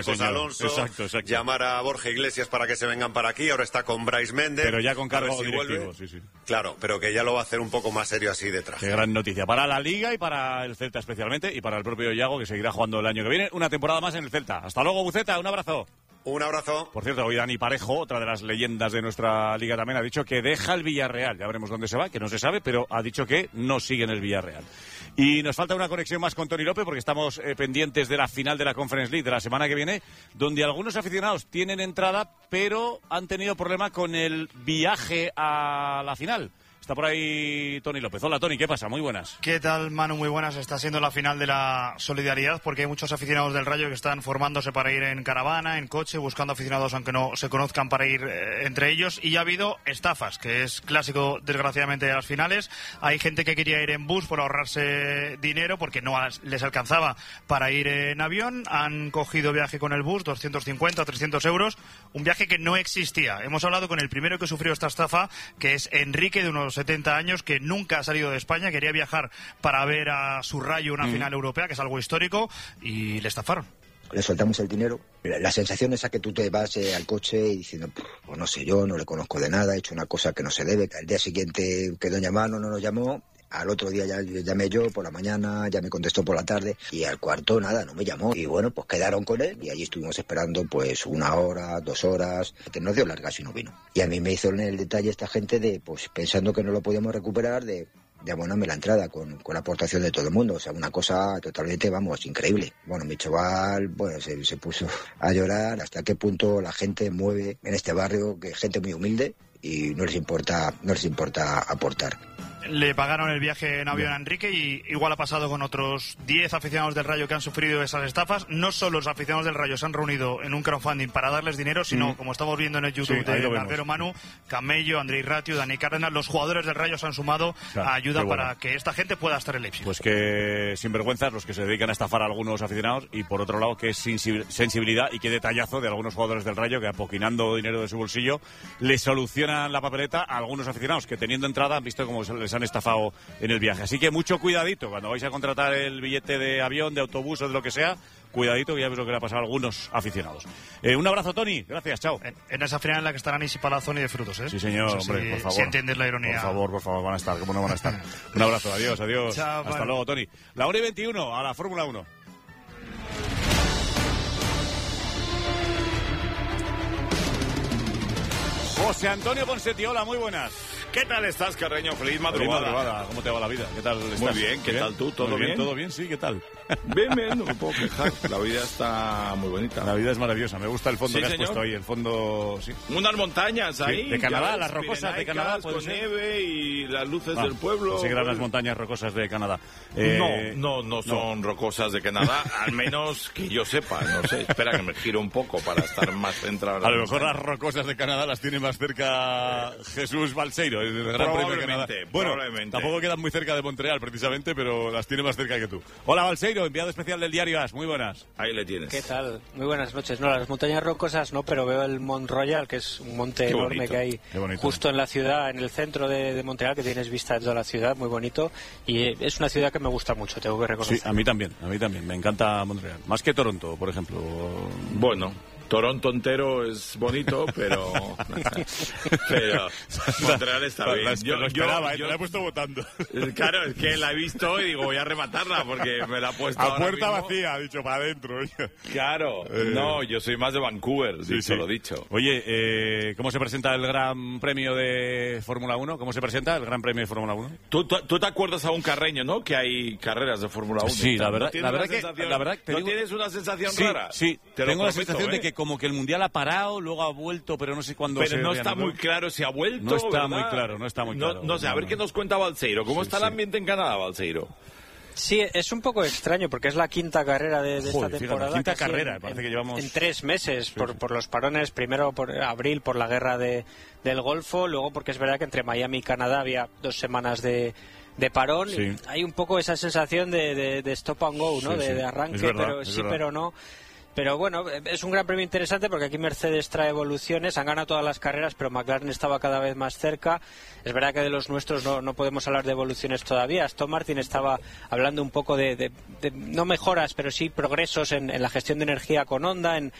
José Alonso, exacto. llamar a Borja Iglesias para que se vengan para aquí, ahora está con Brais Méndez. Pero ya con cargo si directivo, vuelve. sí. Claro, pero que ya lo va a hacer un poco más serio así detrás. Qué gran noticia para la Liga y para el Celta especialmente, y para el propio Yago, que seguirá jugando el año que viene, una temporada más en el Celta. Hasta luego, Buceta, un abrazo. Un abrazo. Por cierto, hoy Dani Parejo, otra de las leyendas de nuestra Liga también, ha dicho que deja el Villarreal. Ya veremos dónde se va, que no se sabe, pero ha dicho que no sigue en el Villarreal. Y nos falta una conexión más con Toni López, porque estamos pendientes de la final de la Conference League de la semana que viene, donde algunos aficionados tienen entrada, pero han tenido problema con el viaje a la final. Está por ahí Toni López. Hola, Toni, ¿qué pasa? Muy buenas. ¿Qué tal, Manu? Muy buenas. Está siendo la final de la solidaridad porque hay muchos aficionados del Rayo que están formándose para ir en caravana, en coche, buscando aficionados aunque no se conozcan para ir entre ellos. Y ya ha habido estafas, que es clásico, desgraciadamente, de las finales. Hay gente que quería ir en bus por ahorrarse dinero porque no les alcanzaba para ir en avión. Han cogido viaje con el bus, 250 o 300 euros. Un viaje que no existía. Hemos hablado con el primero que sufrió esta estafa, que es Enrique, de unos 70 años, que nunca ha salido de España, quería viajar para ver a su Rayo una final europea, que es algo histórico, y le estafaron. Le soltamos el dinero. La sensación es a que tú te vas al coche y diciendo, pues no sé yo, no le conozco de nada, he hecho una cosa que no se debe. Al día siguiente quedó en llamar, no nos llamó. Al otro día ya llamé yo por la mañana, ya me contestó por la tarde, y al cuarto nada, no me llamó. Y bueno, pues quedaron con él y allí estuvimos esperando pues 1 hora, 2 horas, que nos dio largas y no vino. Y a mí me hizo el detalle esta gente de, pues pensando que no lo podíamos recuperar, de abonarme la entrada con la aportación de todo el mundo. O sea, una cosa totalmente, vamos, increíble. Bueno, mi chaval, bueno, se puso a llorar hasta qué punto la gente mueve en este barrio, que es gente muy humilde y no les importa aportar. Le pagaron el viaje en avión a Enrique, y igual ha pasado con otros 10 aficionados del Rayo que han sufrido esas estafas. No solo los aficionados del Rayo se han reunido en un crowdfunding para darles dinero, sino, como estamos viendo en el YouTube de Barbero Manu, Camello, Andrei Ratio, Dani Cárdenas, los jugadores del Rayo se han sumado a ayuda para que esta gente pueda estar en Leipzig. Pues que sinvergüenzas los que se dedican a estafar a algunos aficionados, y por otro lado que sensibilidad y qué detallazo de algunos jugadores del Rayo que, apoquinando dinero de su bolsillo, le solucionan la papeleta a algunos aficionados que, teniendo entrada, han visto cómo les han estafado en el viaje. Así que mucho cuidadito cuando vais a contratar el billete de avión, de autobús o de lo que sea. Cuidadito, que ya ves lo que le ha pasado a algunos aficionados. Un abrazo, Toni. Gracias, chao. En esa final en la que estarán Isi Palazón y de Frutos, ¿eh? Sí, señor, no sé hombre, por favor. Si entiendes la ironía. Por favor, van a estar. ¿Cómo no van a estar? Un abrazo, adiós. Chao, hasta luego, Toni. La 1:21 a la Fórmula 1. José Antonio Ponseti, hola, muy buenas. ¿Qué tal estás, Carreño? Feliz madrugada. ¿Cómo te va la vida? ¿Qué tal estás? Muy bien, ¿qué tal tú? ¿Todo bien? ¿Todo bien? Sí, ¿qué tal? Bien, no me puedo quejar. La vida está muy bonita. La vida es maravillosa. Me gusta el fondo que has señor. puesto ahí. El fondo, sí. Unas montañas ahí. De Canadá, ves, las rocosas de Canadá. Con nieve y las luces del pueblo. Sí, que eran las montañas rocosas de Canadá. No son rocosas de Canadá, al menos que yo sepa. No sé, espera que me giro un poco para estar más centrado. A lo mejor las rocosas de Canadá las tiene más cerca Jesús Balseiro, el Gran Premio de Canadá. Bueno, tampoco quedan muy cerca de Montreal, precisamente, pero las tiene más cerca que tú. Hola, Balseiro, enviado especial del diario AS. Muy buenas. Ahí le tienes. ¿Qué tal? Muy buenas noches. No, las montañas rocosas no, pero veo el Mont Royal, que es un monte enorme que hay justo en la ciudad, en el centro de Montreal, que tienes vista de toda la ciudad, muy bonito. Y es una ciudad que me gusta mucho, tengo que reconocer. Sí, a mí también. Me encanta Montreal. Más que Toronto, por ejemplo. Bueno, Toronto entero es bonito, pero Montreal está bien. Yo lo esperaba, la he puesto votando. Claro, es que la he visto y digo, voy a rematarla porque me la he puesto a puerta vacía, ha dicho, para adentro. Claro, no, yo soy más de Vancouver, sí. Lo dicho. Oye, ¿cómo se presenta el Gran Premio de Fórmula 1? ¿Cómo se presenta el Gran Premio de Fórmula 1? ¿Tú te acuerdas a un Carreño, no? Que hay carreras de Fórmula 1. Sí, la verdad que ¿No tienes una sensación rara? Sí, tengo la sensación de que como que el Mundial ha parado, luego ha vuelto, pero no sé cuándo. Pero no está muy claro si ha vuelto. No está ¿verdad? muy claro. No sé, a ver qué nos cuenta Balseiro. ¿Cómo está el ambiente en Canadá, Balseiro? Sí, es un poco extraño porque es la quinta carrera de esta temporada. La quinta carrera, parece que llevamos en 3 meses por los parones. Primero por abril por la guerra del Golfo, luego porque es verdad que entre Miami y Canadá había 2 semanas de parón. Sí. Y hay un poco esa sensación de stop and go, ¿no? De arranque, es verdad, pero no. Pero bueno, es un gran premio interesante porque aquí Mercedes trae evoluciones, han ganado todas las carreras, pero McLaren estaba cada vez más cerca. Es verdad que de los nuestros no podemos hablar de evoluciones todavía. Aston Martin estaba hablando un poco de no mejoras, pero sí progresos en la gestión de energía con Honda, en